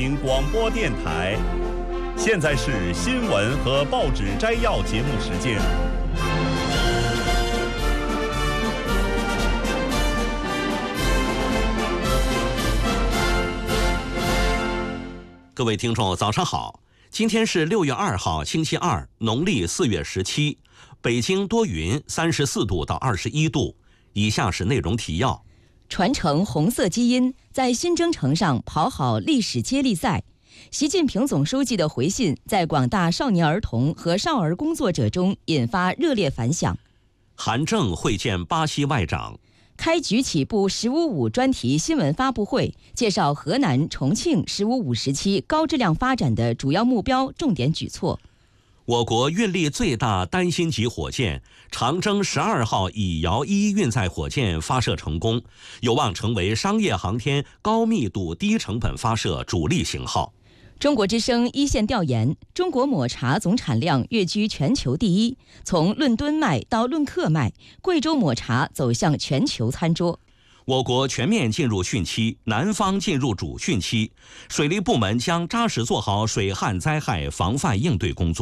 广播电台，现在是新闻和报纸摘要节目时间。 各位听众，早上好！今天是6月2号，星期二，农历4月17。北京多云，34度到21度。以下是内容提要： 传承红色基因，在新征程上跑好历史接力赛。习近平总书记的回信在广大少年儿童和少儿工作者中引发热烈反响。 韩正会见巴西外长。 开局起步“15+5”专题新闻发布会，介绍河南、重庆“15+5”时期高质量发展的主要目标、重点举措。 我国运力最大单星级火箭长征12号乙遥1运载火箭发射成功，有望成为商业航天高密度低成本发射主力型号。 中国之声一线调研，中国抹茶总产量跃居全球第一，从论吨卖到论克卖，贵州抹茶走向全球餐桌。 我国全面进入汛期，南方进入主汛期，水利部门将扎实做好水旱灾害防范应对工作。